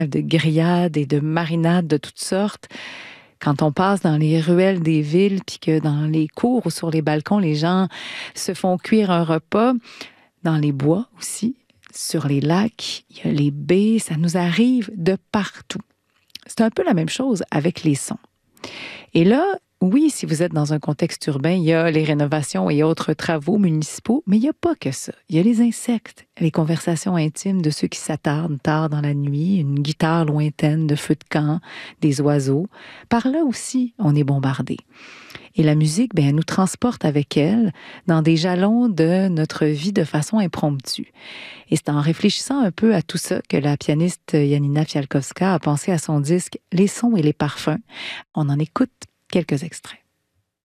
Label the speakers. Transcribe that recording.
Speaker 1: de grillades et de marinades de toutes sortes. Quand on passe dans les ruelles des villes, puis que dans les cours ou sur les balcons, les gens se font cuire un repas, dans les bois aussi, sur les lacs, il y a les baies, ça nous arrive de partout. C'est un peu la même chose avec les sons. Et là, oui, si vous êtes dans un contexte urbain, il y a les rénovations et autres travaux municipaux, mais il n'y a pas que ça. Il y a les insectes, les conversations intimes de ceux qui s'attardent tard dans la nuit, une guitare lointaine de feux de camp, des oiseaux. Par là aussi, on est bombardé. Et la musique, elle nous transporte avec elle dans des jalons de notre vie de façon impromptue. Et c'est en réfléchissant un peu à tout ça que la pianiste Janina Fialkowska a pensé à son disque « Les sons et les parfums ». On en écoute quelques extraits.